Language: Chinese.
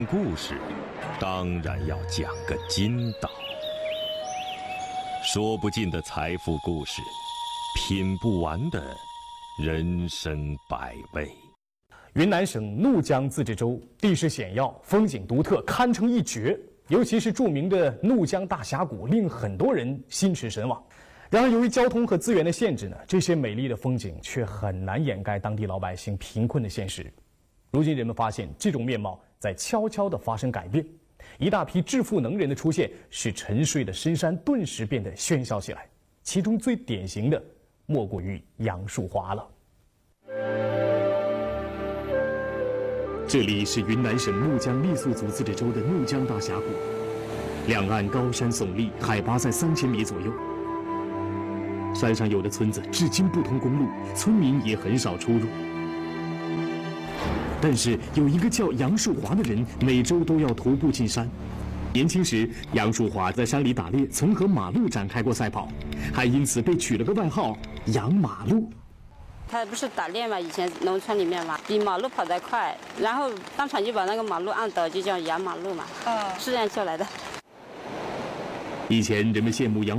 故事当然要讲个筋道，说不尽的财富故事，品不完的人生百味。 云南省怒江自治州地势险要，风景独特，堪称一绝。尤其是著名的怒江大峡谷，令很多人心驰神往。然而，由于交通和资源的限制呢，这些美丽的风景却很难掩盖当地老百姓贫困的现实。如今，人们发现这种面貌在悄悄地发生改变，一大批致富能人的出现，使沉睡的深山顿时变得喧嚣起来。其中最典型的，莫过于杨树华了。这里是云南省怒江傈僳族自治州的怒江大峡谷，两岸高山耸立，海拔在3000米左右。山上有的村子至今不通公路，村民也很少出入。但是有一个叫杨树华的人，每周都要徒步进山。年轻时，杨树华在山里打猎，曾和马路展开过赛跑，还因此被取了个外号“杨马路”。 他不是打猎嘛，以前农村里面嘛，比马路跑得快，然后当场就把那个马路按倒，就叫杨马路嘛，是这样叫来的。 以前人们羡慕杨